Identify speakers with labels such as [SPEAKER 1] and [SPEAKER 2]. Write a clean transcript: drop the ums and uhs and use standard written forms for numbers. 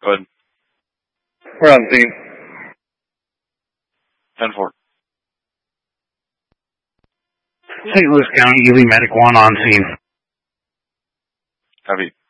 [SPEAKER 1] Go ahead.
[SPEAKER 2] We're on scene.
[SPEAKER 1] 10-4.
[SPEAKER 3] St. Louis County, EV Medic 1 on scene.
[SPEAKER 1] Copy.